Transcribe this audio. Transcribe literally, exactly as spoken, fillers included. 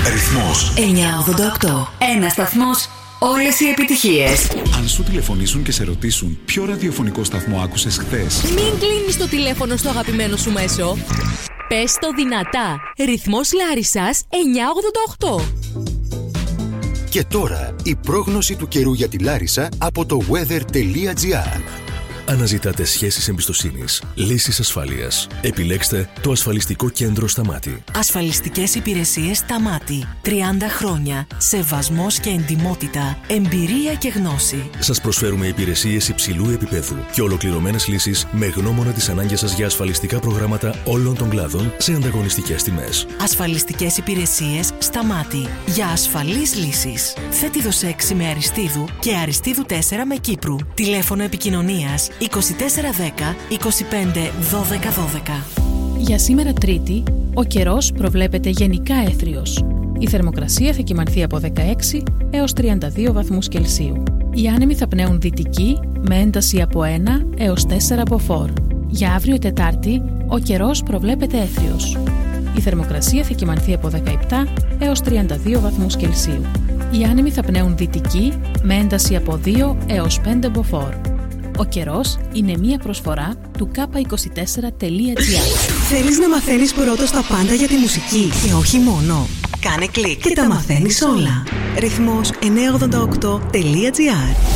Ρυθμός εννιακόσια ογδόντα οκτώ. Ένας σταθμός, όλες οι επιτυχίες. Αν σου τηλεφωνήσουν και σε ρωτήσουν ποιο ραδιοφωνικό σταθμό άκουσες χθες, μην κλείνεις το τηλέφωνο στο αγαπημένο σου μέσο. Πες το δυνατά. Ρυθμός Λάρισσας εννιακόσια ογδόντα οκτώ. Και τώρα η πρόγνωση του καιρού για τη Λάρισα από το weather.gr. Αναζητάτε σχέσεις εμπιστοσύνης, λύσεις ασφάλειας. Επιλέξτε το ασφαλιστικό κέντρο Σταμάτη. Ασφαλιστικές υπηρεσίες Σταμάτη. τριάντα χρόνια. Σεβασμός και εντιμότητα. Εμπειρία και γνώση. Σας προσφέρουμε υπηρεσίες υψηλού επίπεδου και ολοκληρωμένες λύσεις με γνώμονα τις ανάγκες σας για ασφαλιστικά προγράμματα όλων των κλάδων σε ανταγωνιστικές τιμές. Ασφαλιστικές υπηρεσίες Σταμάτη. Για ασφαλείς λύσεις. Φέτιδος έξι με Αριστείδου και Αριστείδου τέσσερα με Κύπρου. Τηλέφωνο επικοινωνίας είκοσι τέσσερα δέκα είκοσι πέντε δώδεκα δώδεκα. Για σήμερα Τρίτη, ο καιρός προβλέπεται γενικά έθριος. Η θερμοκρασία θα κυμανθεί από δεκαέξι έως τριάντα δύο βαθμούς Κελσίου. Οι άνεμοι θα πνέουν δυτικοί με ένταση από ένα έως τέσσερα μποφόρ. Για αύριο Τετάρτη, ο καιρός προβλέπεται έθριος. Η θερμοκρασία θα κυμανθεί από δεκαεπτά έως τριάντα δύο βαθμούς Κελσίου. Οι άνεμοι θα πνέουν δυτικοί με ένταση από δύο έως πέντε μποφόρ. Ο καιρός είναι μία προσφορά του κάπα είκοσι τέσσερα τελεία τζι άρ. Θέλεις να μαθαίνεις πρώτος τα πάντα για τη μουσική και όχι μόνο? Κάνε κλικ και τα μαθαίνεις όλα. Ρυθμός εννιακόσια ογδόντα οκτώ τελεία τζι άρ.